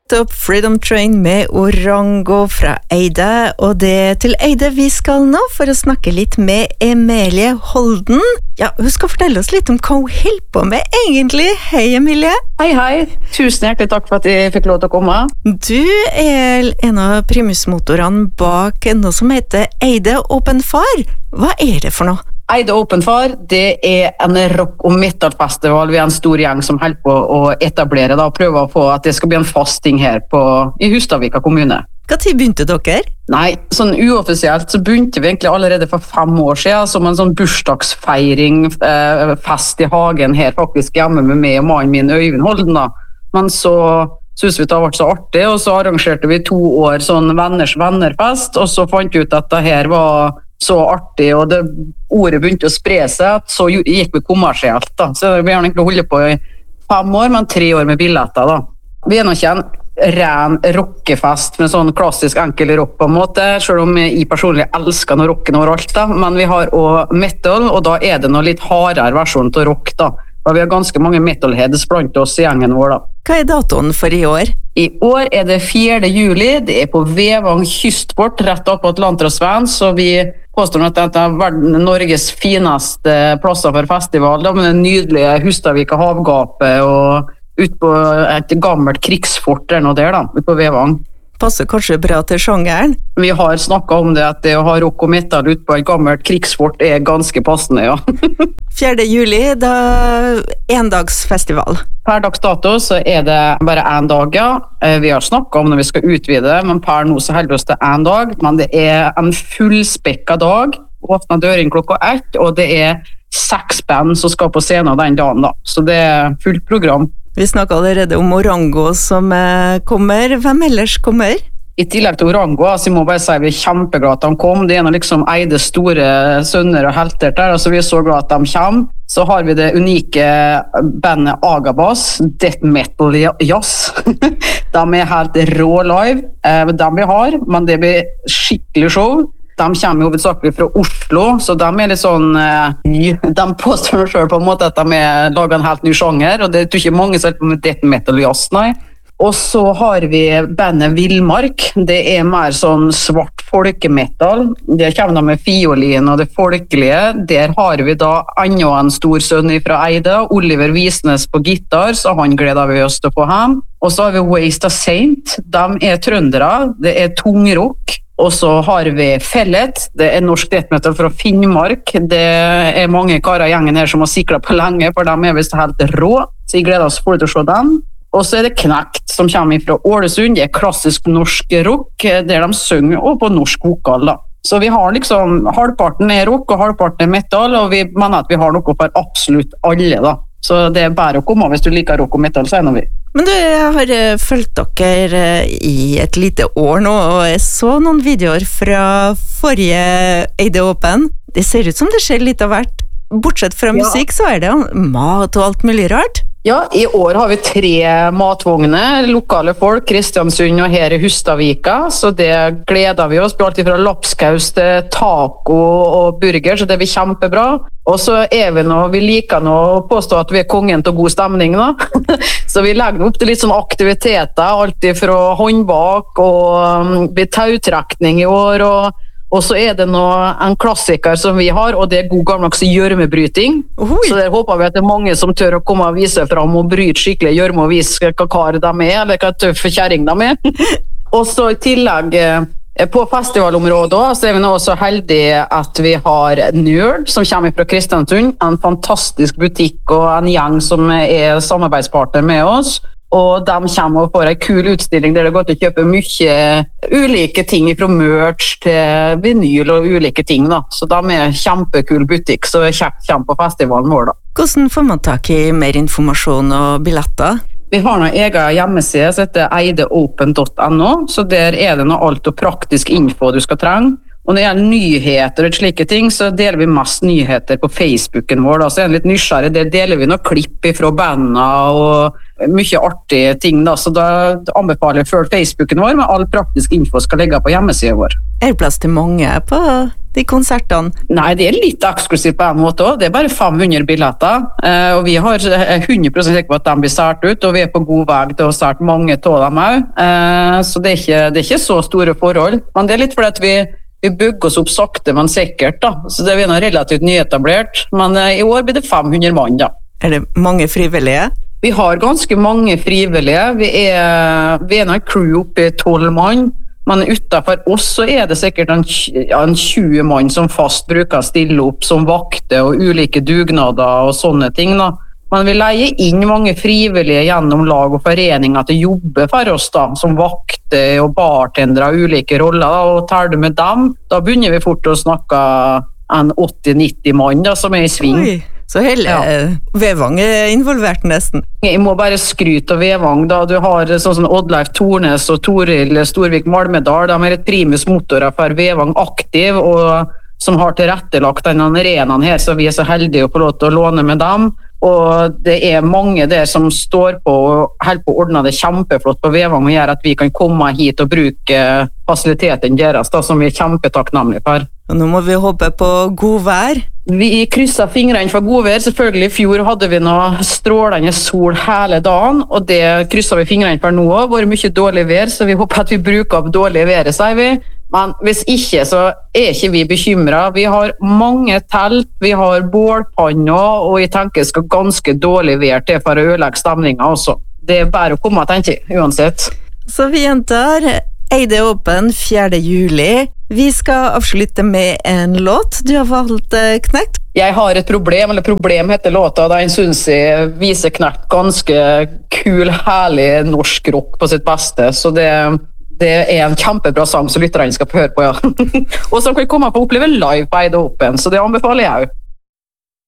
Topp Freedom Train med Orango fra Eide, og det til Eide vi skal nå for å snakke litt med Emilie Holden. Ja, hun skal fortelle oss litt om hva hun holder på med egentlig. Hei Emilie. Hei. Tusen hjertelig takk for at jeg fikk lov til å komme. Du er en av primusmotorene bak noe som heter Eide Open Far. Hva er det for noe? Eide Open Far, det er en rock- og metal-festival. Vi er en stor gjeng som holder på å etablere og prøve å få at det skal bli en fast ting her i Hustadvika kommune. Hva tid begynte dere? Nei, sånn uoffisielt så begynte vi egentlig allerede for 5 år siden som en sånn bursdagsfeiring, fest i hagen her faktisk hjemme med meg og mannen min Øyvind Holden da. Men så synes vi det har vært så artig, og så arrangerte vi 2 år sånn venners vennerfest, og så fant vi ut at det her var så artig, og det ordet begynte å spre seg, så gikk vi kommersielt da. Så vi har egentlig holdt på i 5 år, men 3 år med billetter da. Vi er nok ikke en ren rockefest med sånn klassisk enkel rock på en måte, selv om jeg personlig elsker når rocken overalt da, men vi har også metal, og da er det noe litt hardere versjon til rock da. Og vi har ganske mange metalheads blant oss i gjengen vår da. Hva er datoen for i år? I år er det 4. juli, det er på Vevang kystport, rett opp på Atlanterhavsveien, så vi påstår at dette er Norges fineste plasser for festival, da, med den nydelige Hustadvika havgapet og ut på et gammelt krigsfort der nå der da, ut på Vevang. Passer kanskje bra til sjangeren? Vi har snakket om det, at det å ha rock og metal ut på et gammelt krigsfort er ganske passende, ja. 4. juli, da endagsfestival. Per dags dato så er det bare 1 dag, ja. Vi har snakket om når vi skal utvide, men per nå så holder vi oss til 1 dag. Men det er en fullspekket dag, åpner døren klokka 1, og det er 6 band som skal på scenen den dagen da. Så det er fullt program. Vi snakket allerede om Orango som kommer. Hvem ellers kommer? I tillegg til Orango, så jeg må bare si at vi er kjempeglade at de kom. Det er liksom Eide store sønner og helter der, så vi er så glade at de kommer. Så har vi det unike bandet Agabas, Death Metal Jazz. De er helt rå live, de vi har, men det blir skikkelig show. De kommer jo hovedsakelig fra Oslo, så de er litt sånn, de påstår selv på en måte at de lager en helt ny sjanger, og det tror ikke mange selv på med death metal jazz, nei. Og så har vi bandet Villmark, det er mer sånn svart folkemetal, der kommer de med fiolin og det folkelige, der har vi da enda en stor sønn fra Eide, Oliver Visnes på gitar, så han gleder vi oss til å få ham. Og så har vi Waste a Saint, de er trøndere, det er tungrock. Og så har vi Fellet, det er norsk death metal fra Finnmark. Det er mange karer i gjengen her som har siklet på lenge, for de er vist helt rå. Så jeg gleder oss for å se dem. Og så er det Knekt, som kommer fra Ålesund. Det er klassisk norsk rock, der de synger og på norsk vokal da. Så vi har liksom, halvparten er rock og halvparten er metal, og vi mener at vi har noe for absolutt alle da. Så det er bare å komme hvis du liker rock og metal, så er vi. Men du, jeg har fulgt dere i et lite år nå, og jeg så noen videoer fra forrige Eide Open. Det ser ut som det skjer litt av hvert. Bortsett fra musikk, så er det mat og alt mulig rart. Ja, i år har vi 3 matvogner, lokale folk, Kristiansund og her i Hustadvika, så det gleder vi oss på alt fra lapskaus til taco og burger, så det blir kjempebra. Og så er vi liker nå å påstå at vi er kongen til god stemning da. Så vi legger opp til litt sånn aktiviteter, alt fra håndbak og tautrekning i år, og så er det nå en klassiker som vi har, og det er god gammeldags gjørmebryting. Så der håper vi at det er mange som tør å komme og vise frem og bryte skikkelig gjørme og vise hva kar de er, eller hva tøffe kjæring de er. Og så i tillegg på festivalområdet så er vi nå også heldige at vi har Nerd som kommer fra Kristiansund, en fantastisk butikk og en gjeng som er samarbeidspartner med oss. Og de kommer og får en kul utstilling der det går til å kjøpe mye ulike ting fra merch til vinyl og ulike ting da. Så de er en kjempekul butikk, så kjekt kommer på festivalen vår da. Hvordan får man tak i mer informasjon og billetter? Vi har noen egen hjemmeside som heter eideopen.no, så der er det noe alt og praktisk info du skal trenge. Og når det gjelder nyheter og slike ting, så deler vi mest nyheter på Facebooken vår. Da. Så er det litt nysgjerrig, der deler vi noen klipp fra bandene og mye artige ting. Da. Så da anbefaler jeg å følge Facebooken vår, med all praktisk info skal ligge på hjemmesiden vår. Er det plass til mange på de konsertene? Nei, det er litt eksklusivt på en måte også. Det er bare 500 billetter, og vi har 100% sikker på at de blir sært ut, og vi er på god vei til å sært mange av dem også. Så det er ikke så store forhold. Men det er litt fordi at vi bygger oss opp sakte, men sikkert da. Så det er noe relativt nyetablert. Men i år blir det 500 mann da. Er det mange frivillige? Vi har ganske mange frivillige. Vi er en crew oppe i 12 mann. Men utenfor oss så er det sikkert en 20 mann som fast bruker å stille opp som vakter og ulike dugnader og sånne ting da. Men vi leier inn mange frivillige gjennom lag og foreninger til å jobbe for oss da, som vakter og bartendere og ulike roller da, og tar det med dem. Da begynner vi fort å snakke en 80-90 mann da, som er i sving. Oi. Så hele Vevang er involvert nesten. Jeg må bare skryte av Vevang da. Du har sånn som Oddleif Tornes og Toril Storvik Malmedal. De er et primus motorer for Vevang aktiv, og som har tilrettelagt denne arenaen her, så vi er så heldige å få lov til å låne med dem. Og det er mange der som står på og holder på å ordne det kjempeflott på Vevang og gjør at vi kan komme hit og bruke fasiliteten deres da, som vi er kjempetakknemlige for. Og nå må vi håpe på god vær. Vi krysset fingrene for god vær. Selvfølgelig i fjor hadde vi noe strålende sol hele dagen, og det krysset vi fingrene for nå også. Det var mye dårlig vær, så vi håper at vi bruker opp dårlig været, sier vi. Men hvis ikke, så er ikke vi bekymret. Vi har mange telt, vi har bålpanner, og jeg tenker det skal ganske dårlig vær til for å ødelegge stemningen også. Det er bare å komme, tenker jeg, uansett. Så vi gjentar Eide Åpen 4. juli. Vi skal avslutte med en låt. Du har valgt Knekt. Jeg har et problem, eller problem heter låta, da jeg synes jeg viser Knekt ganske kul, herlig norsk rock på sitt beste, så det er en kjempebra sang som lytterne skal få høre på, ja. Og som kan komme på å oppleve live på Eide Åpen, så det anbefaler jeg jo.